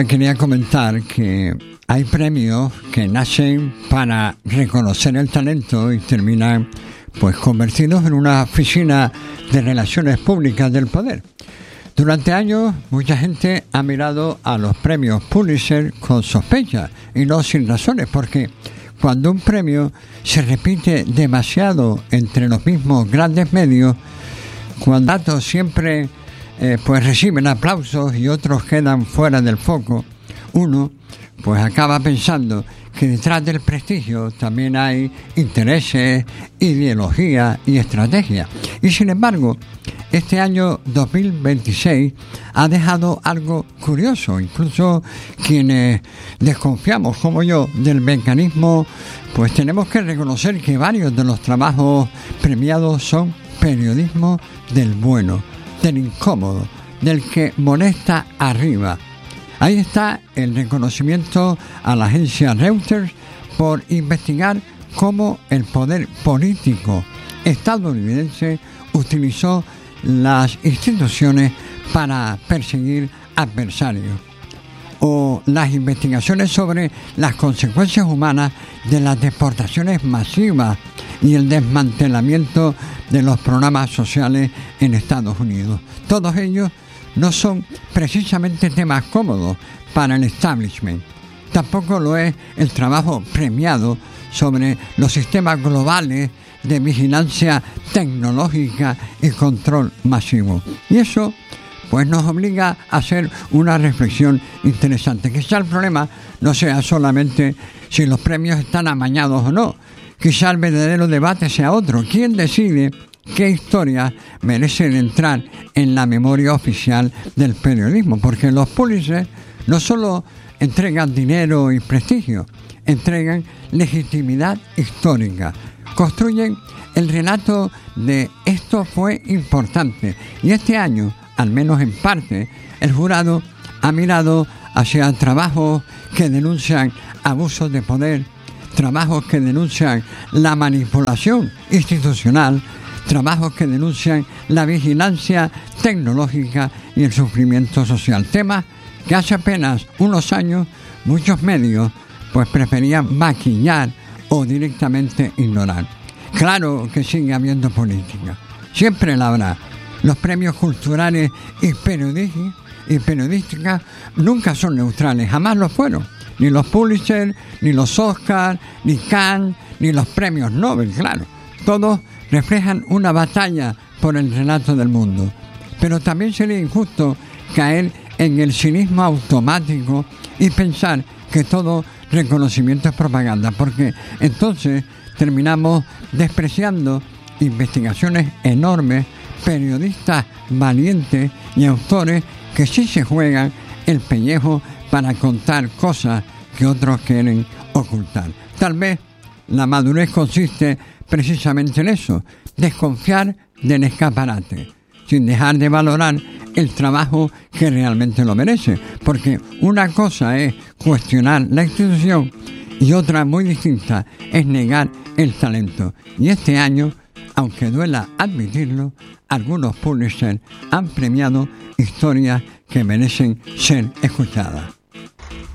quería comentar que hay premios que nacen para reconocer el talento y terminan pues convertidos en una oficina de relaciones públicas del poder. Durante años mucha gente ha mirado a los premios Pulitzer con sospecha y no sin razones, porque cuando un premio se repite demasiado entre los mismos grandes medios, cuando datos siempre pues reciben aplausos y otros quedan fuera del foco, uno pues acaba pensando que detrás del prestigio también hay intereses, ideología y estrategia. Y sin embargo, este año 2026 ha dejado algo curioso. Incluso quienes desconfiamos, como yo, del mecanismo, pues tenemos que reconocer que varios de los trabajos premiados son periodismo del bueno, del incómodo, del que molesta arriba. Ahí está el reconocimiento a la agencia Reuters por investigar cómo el poder político estadounidense utilizó las instituciones para perseguir adversarios. O las investigaciones sobre las consecuencias humanas de las deportaciones masivas y el desmantelamiento de los programas sociales en Estados Unidos. Todos ellos no son precisamente temas cómodos para el establishment. Tampoco lo es el trabajo premiado sobre los sistemas globales de vigilancia tecnológica y control masivo. Y eso pues nos obliga a hacer una reflexión interesante. Quizá el problema no sea solamente si los premios están amañados o no. Quizá el verdadero debate sea otro. ¿Quién decide qué historias merecen entrar en la memoria oficial del periodismo? Porque los Pulitzer no solo entregan dinero y prestigio, entregan legitimidad histórica, construyen el relato de esto fue importante. Y este año, al menos en parte, el jurado ha mirado hacia trabajos que denuncian abusos de poder, trabajos que denuncian la manipulación institucional, trabajos que denuncian la vigilancia tecnológica y el sufrimiento social. Temas que hace apenas unos años muchos medios pues preferían maquillar o directamente ignorar. Claro que sigue habiendo política, siempre la habrá. Los premios culturales y periodísticas nunca son neutrales, jamás lo fueron. Ni los Pulitzer, ni los Oscar, ni Cannes, ni los premios Nobel, claro. Todos reflejan una batalla por el relato del mundo. Pero también sería injusto caer en el cinismo automático y pensar que todo reconocimiento es propaganda, porque entonces terminamos despreciando investigaciones enormes, periodistas valientes y autores que sí se juegan el pellejo para contar cosas que otros quieren ocultar. Tal vez la madurez consiste precisamente en eso, desconfiar del escaparate, sin dejar de valorar el trabajo que realmente lo merece, porque una cosa es cuestionar la institución y otra muy distinta es negar el talento. Y este año, aunque duela admitirlo, algunos Pulitzer han premiado historias que merecen ser escuchadas.